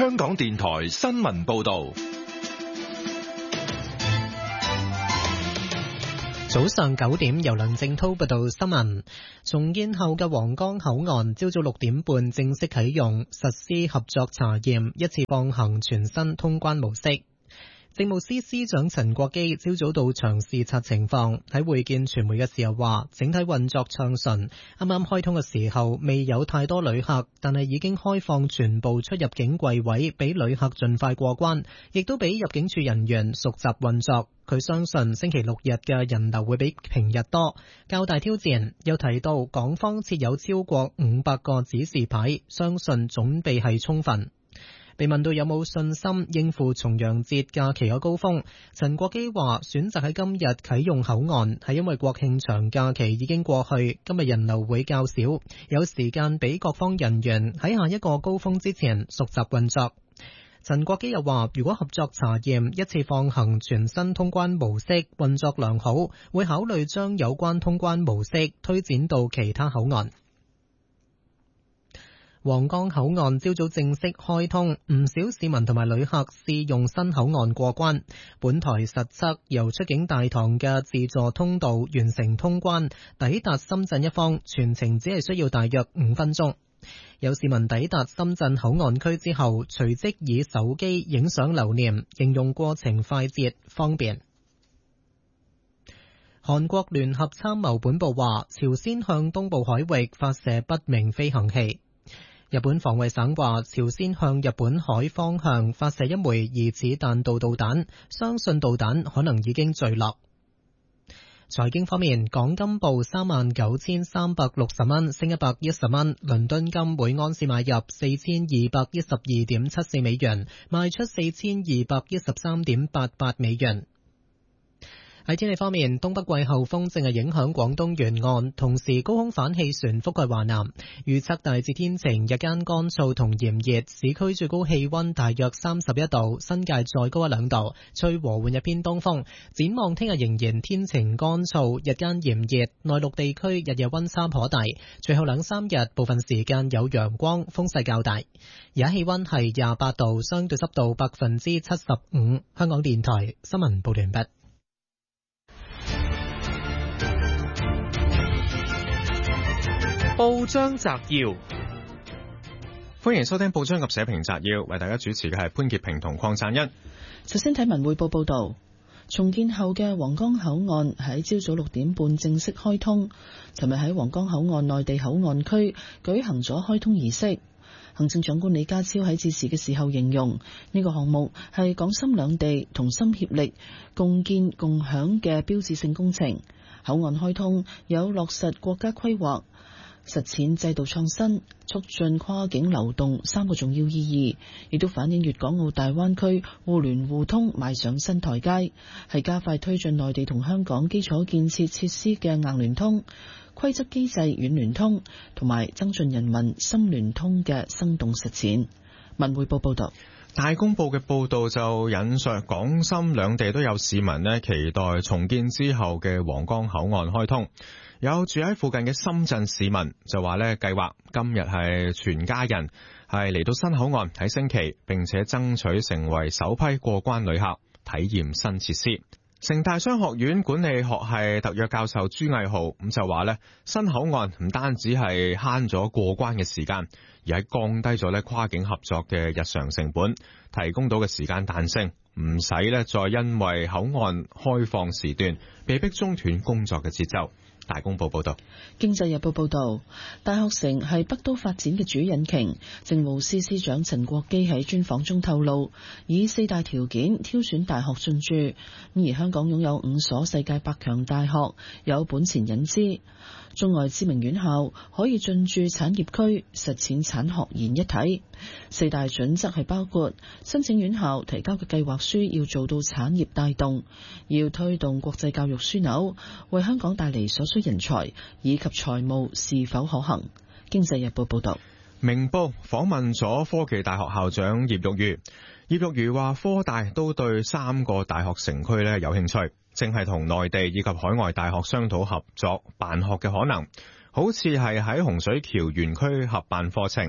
香港電台新聞報道。 早上9點，由梁正濤報道新聞。重建後嘅皇崗口岸朝早6點半正式啟用，實施合作查驗，一次放行全新通關模式。政務司司長陳國基朝早到場視察情況，喺會見傳媒嘅時候話，整體運作暢順。啱啱開通嘅時候未有太多旅客，但係已經開放全部出入境櫃位俾旅客盡快過關，亦都俾入境處人員熟習運作。佢相信星期六日嘅人流會比平日多，較大挑戰。又提到港方設有超過500個指示牌，相信準備係充分。被問到有冇信心應付重陽節假期嘅高峰，陳國基話選擇喺今日啟用口岸係因為國慶長假期已經過去，今日人流會較少，有時間俾各方人員喺下一個高峰之前熟習運作。陳國基又話，如果合作查驗一次放行全新通關模式運作良好，會考慮將有關通關模式推展到其他口岸。皇崗口岸朝早正式開通，唔少市民同埋旅客試用新口岸過關。本台實測由出境大堂嘅自助通道完成通關，抵達深圳一方全程只係需要大約5分鐘。有市民抵達深圳口岸區之後，隨即以手機影相留念，形容過程快捷方便。韓國聯合參謀本部話，朝鮮向東部海域發射不明飛行器。日本防衛省話，朝鮮向日本海方向發射一枚疑似彈道導彈，相信導彈可能已經墜落。財經方面，港金報39,360蚊，升110蚊；倫敦金每盎司買入4212.74美元，賣出4213.88美元。喺天氣方面，東北季候風正係影響廣東沿岸，同時高空反氣旋覆蓋華南。預測大致天晴，日間乾燥同炎熱，市區最高氣溫大約31度，新界再高1-2度，吹和緩日偏東風。展望聽日仍然天晴乾燥，日間炎熱，內陸地區日夜溫差頗大。隨後2-3日部分時間有陽光，風勢較大。而家氣溫係28度，相對濕度75%。香港電台新聞報道完畢。 報章摘要，歡迎收聽報章及社評摘要，為大家主持嘅係潘潔平同鄺贊恩。 首先睇文匯報報道，重建後嘅皇崗口岸喺朝早6點半正式開通。尋日喺皇崗口岸內地口岸區舉行咗開通儀式。行政長官李家超喺致辭嘅時候形容，呢個項目係港深兩地同心協力、共建共享嘅標誌性工程。口岸開通有落實國家規劃、實踐制度創新、促進跨境流動3個重要意義，亦都反映粵港澳大灣區互聯互通邁上新台階，係加快推進內地同香港基礎建設設施嘅硬聯通、規則機制軟聯通同埋增進人民心聯通嘅生動實踐。文匯報報道。 大公報嘅報道就引述港深兩地都有市民期待重建之後嘅皇崗口岸開通。有住喺附近嘅深圳市民就話計劃今日係全家人係嚟到新口岸睇升旗，並且爭取成為首批過關旅客體驗新設施。城大商學院管理學系特約教授朱毅豪就話新口岸唔單止係慳咗過關嘅時間，而係降低咗跨境合作嘅日常成本，提供到嘅時間彈性，唔使再因為口岸開放時段被迫中斷工作嘅節奏。大公報報道。 經濟日報報道，大學城係北都發展嘅主引擎。政務司司長陳國基喺專訪中透露，以4大條件挑選大學進駐，而香港擁有5所世界100強大學，有本錢引資。中外知名院校可以進駐產業區，實踐產學研一體。4大準則係包括申請院校提交嘅計劃書要做到產業帶動，要推動國際教育樞紐，為香港帶嚟所需人才，以及財務是否可行。經濟日報報道。 明報訪問咗科技大學校長葉玉如，葉玉如話科大都對3個大學城區有興趣，正係同內地以及海外大學商討合作辦學嘅可能，好似係喺洪水橋園區合辦課程，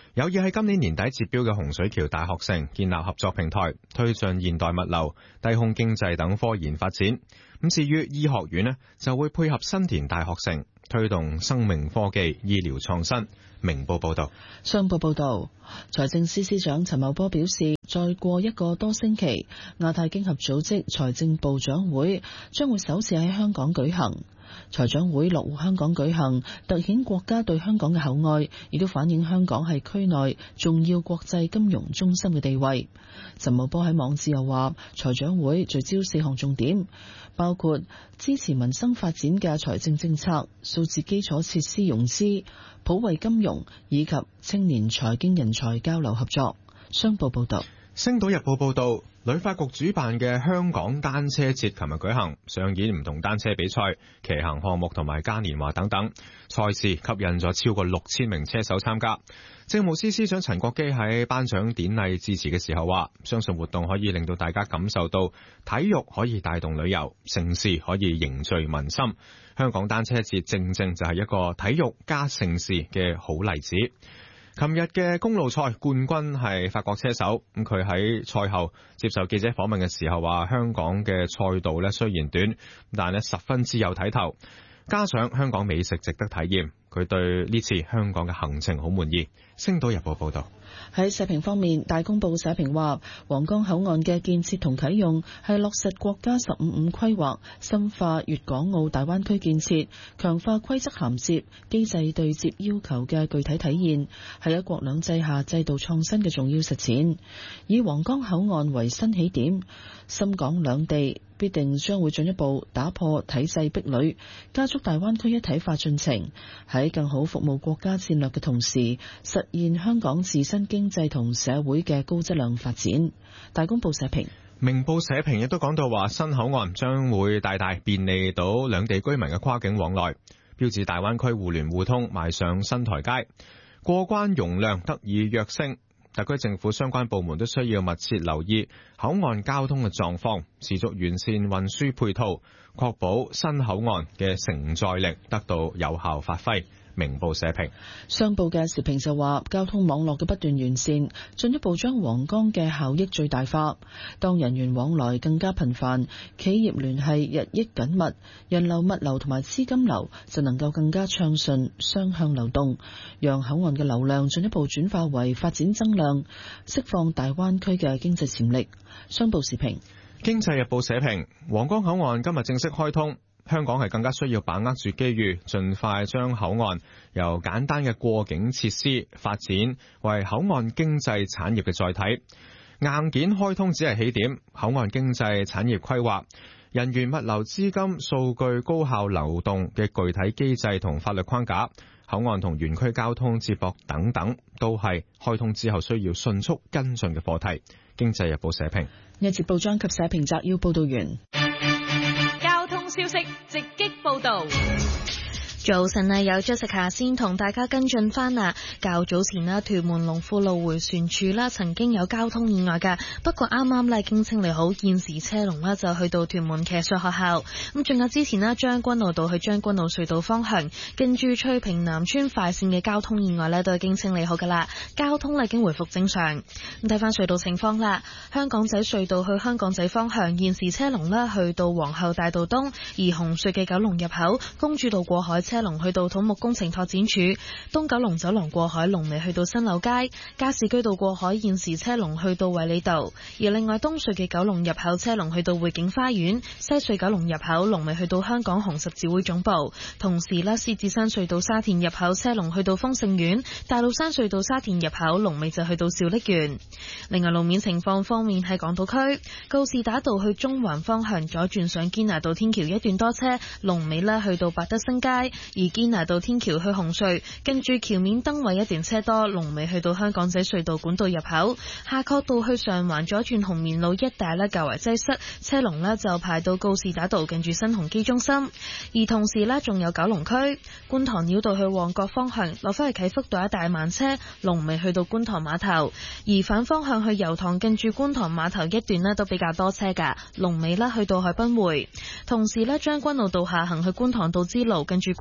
有意喺今年年底截標嘅洪水橋大學城建立合作平台，推進現代物流、低空經濟等科研發展。咁至於醫學院呢，就會配合新田大學城推動生命科技、醫療創新。明報報道。 商報報道，財政司司長陳茂波表示，再過一個多星期，亞太經合組織財政部長會將會首次喺香港舉行。財長會落戶香港舉行，凸顯國家對香港嘅厚愛，亦都反映香港係區內重要國際金融中心嘅地位。陳茂波喺網誌又話，財長會聚焦4項重點，包括支持民生發展嘅財政政策、數字基礎設施融資、普惠金融以及青年財經人才交流合作。商報報道。 星島日報報道，旅發局主辦嘅香港單車節琴日舉行，上演唔同單車比賽、騎行項目同埋嘉年華等等，賽事吸引咗超過6000名車手參加。政務司司長陳國基喺頒獎典禮致辭嘅時候話，相信活動可以令到大家感受到體育可以帶動旅遊，盛事可以凝聚民心。香港單車節正正就係一個體育加盛事嘅好例子。琴日嘅公路賽冠軍係法國車手，咁佢喺賽後接受記者訪問嘅時候話，香港嘅賽道咧雖然短，但係十分之有睇頭，加上香港美食值得體驗，佢對呢次香港嘅行程好滿意。星島日報報道。 喺社評方面，大公報社評話，皇崗口岸嘅建設同啟用係落實國家15-5規劃，深化粵港澳大灣區建設，強化規則銜接、機制對接要求嘅具體體現，係一國兩制下制度創新嘅重要實踐。以皇崗口岸為新起點，深港兩地必定將會進一步打破體制壁壘，加速大灣區一體化進程，喺更好服務國家戰略嘅同時，實現香港自身經濟同社會嘅高質量發展。大公報社評。 明報社評亦都講到話，新口岸將會大大便利到兩地居民嘅跨境往來，標誌大灣區互聯互通邁上新台階，過關容量得以躍升。特區政府相關部門都需要密切留意口岸交通嘅狀況，持續完善運輸配套，確保新口岸嘅承載力得到有效發揮。明報社評。 商報嘅時評就話，交通網絡嘅不斷完善，進一步將皇崗嘅效益最大化。當人員往來更加頻繁，企業聯繫日益緊密，人流、物流同埋資金流就能夠更加暢順雙向流動，讓口岸嘅流量進一步轉化為發展增量，釋放大灣區嘅經濟潛力。商報時評。 經濟日報社評，皇崗口岸今日正式開通。香港係更加需要把握住機遇，盡快將口岸由簡單嘅過境設施發展為口岸經濟產業嘅載體。硬件開通只係起點，口岸經濟產業規劃、人員物流資金數據高效流動嘅具體機制同法律框架、口岸同園區交通接駁等等，都係開通之後需要迅速跟進嘅課題。經濟日報社評。 一節報章及社評摘要報道完。 消息直擊報道。 早晨啊，有 Jessica 先同大家跟進翻啊。較早前啦，屯門龍富路迴旋處啦，曾經有交通意外㗎，不過啱啱咧已經清理好，現時車龍啦就去到屯門騎術學校。咁仲有之前啦，將軍澳道去將軍澳隧道方向，跟住翠屏南村快線嘅交通意外咧都已經清理好㗎啦，交通咧已經回復正常。咁睇翻隧道情況啦，香港仔隧道去香港仔方向，現時車龍啦去到皇后大道東，而紅隧嘅九龍入口公主道過海車龍去到土木工程拓展處，東九龍走廊過海龍尾去到新柳街，加士居道過海現時車龍去到衛理道，而另外東隧嘅九龍入口車龍去到匯景花園，西隧九龍入口龍尾去到香港紅十字會總部。同時啦，獅子山隧道沙田入口車龍去到豐盛苑，大老山隧道沙田入口龍尾就去到兆瀝園。另外路面情況方面，喺港島區告士打道去中環方向左轉上堅拿道天橋一段多車，龍尾啦去到百德新街。而堅拿道天橋去紅隧，跟住橋面燈位一段車多，龍尾去到香港仔隧道管道入口。夏慤道去上環左轉紅棉路一帶咧較為擠塞，車龍咧就排到告士打道近住新鴻基中心。而同時咧仲有九龍區觀塘繞道去旺角方向，落返去啟福道一帶慢車，龍尾去到觀塘碼頭。而反方向去油塘近住觀塘碼頭一段咧都比較多車㗎，龍尾咧去到海濱匯。同時咧將軍澳道下行去觀塘道支路近住觀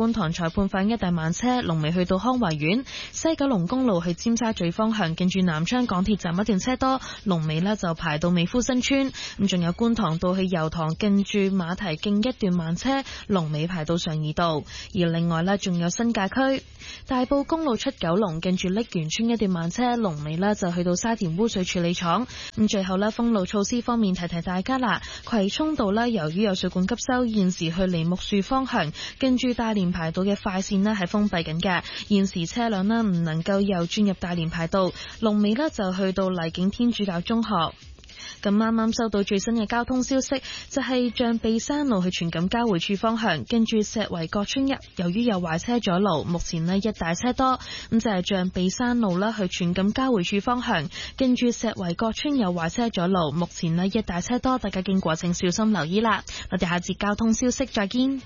觀塘裁判犯一大慢車，龍尾去到康維苑；西九龍公路去尖沙咀方向，近住南昌港鐵站一段車多，龍尾呢就排到美孚新村。咁仲有觀塘道去油塘，近住馬蹄徑一段慢車，龍尾排到上怡道。而另外呢，仲有新界區大埔公路出九龍，近住瀝源村一段慢車，龍尾呢就去到沙田污水處理廠。咁最後呢，封路措施方面提提大家啦。葵涌道呢，由於有水管急修，現時去梨木樹方向近住大連排道嘅快線呢係封閉緊嘅，現時車輛呢唔能夠又轉入大連排道，龍尾呢就去到荔景天主教中學。咁啱啱收到最新嘅交通消息，就係象鼻山路去荃錦交匯處方向，跟住石圍角村由於有壞車阻路，目前呢一大車多。咁就係象鼻山路啦，去荃錦交匯處方向，跟住石圍角村有壞車阻路，目前呢一大車多，大家經過請小心留意啦。我哋下節交通消息再見。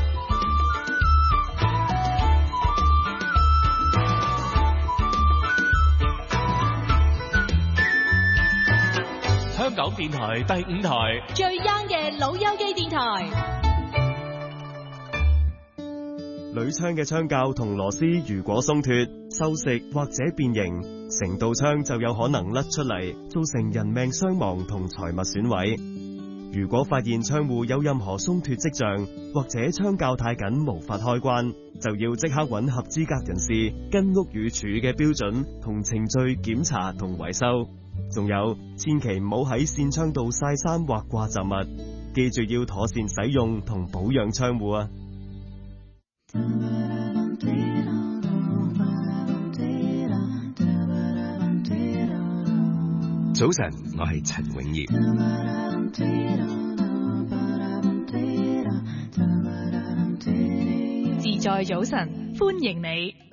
香港電台第5台最 young 嘅老友記電台。 鋁槍嘅槍架同螺絲如果鬆脫、鏽蝕或者變形，成道槍就有可能甩出嚟，造成人命傷亡同財物損毀。如果發現窗戶有任何鬆脫跡象，或者槍架太緊無法開關，就要即刻揾合資格人士，跟屋宇署嘅標準同程序檢查同維修。仲有，千祈唔好喺扇窗度曬衫或掛雜物，記住要妥善使用同保養窗戶啊！ 早晨，我係陳永業。 自在早晨，歡迎你。